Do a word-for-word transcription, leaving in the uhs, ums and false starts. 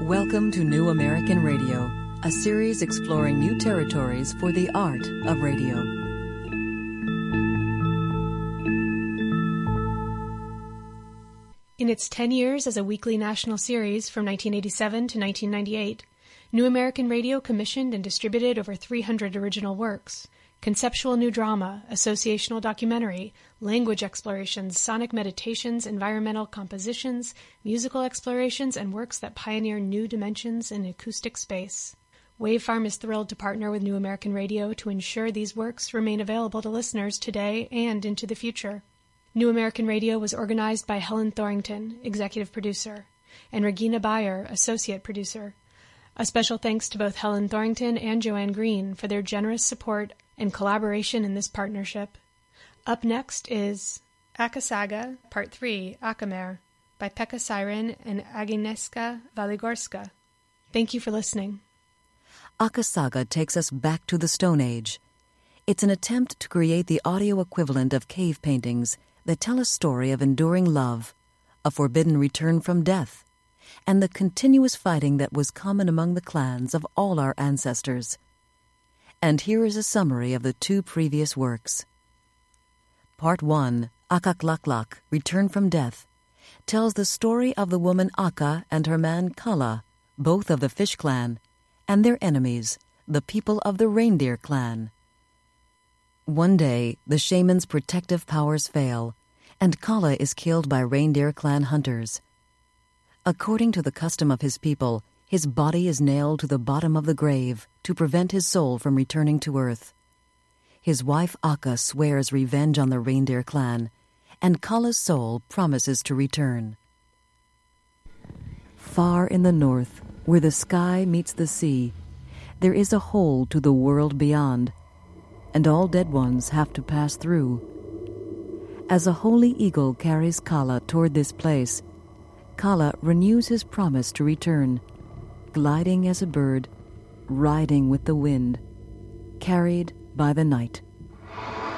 Welcome to New American Radio, a series exploring new territories for the art of radio. In its ten years as a weekly national series from nineteen eighty-seven to nineteen ninety-eight, New American Radio commissioned and distributed over three hundred original works. Conceptual new drama, associational documentary, language explorations, sonic meditations, environmental compositions, musical explorations, and works that pioneer new dimensions in acoustic space. Wavefarm is thrilled to partner with New American Radio to ensure these works remain available to listeners today and into the future. New American Radio was organized by Helen Thorington, executive producer, and Regina Bayer, associate producer. A special thanks to both Helen Thorington and Joanne Green for their generous support and collaboration in this partnership. Up next is Akasaga, Part three, Akamer, by Pekka Siren and Agnieszka Waligorska. Thank you for listening. Akasaga takes us back to the Stone Age. It's an attempt to create the audio equivalent of cave paintings that tell a story of enduring love, a forbidden return from death, and the continuous fighting that was common among the clans of all our ancestors. And here is a summary of the two previous works. Part one, Akaklaklak, Return from Death, tells the story of the woman Aka and her man Kala, both of the Fish Clan, and their enemies, the people of the Reindeer Clan. One day, the shaman's protective powers fail, and Kala is killed by Reindeer Clan hunters. According to the custom of his people, his body is nailed to the bottom of the grave to prevent his soul from returning to earth. His wife Aka swears revenge on the Reindeer Clan, and Kala's soul promises to return. Far in the north, where the sky meets the sea, there is a hole to the world beyond, and all dead ones have to pass through. As a holy eagle carries Kala toward this place, Kala renews his promise to return, gliding as a bird, riding with the wind, carried by the night.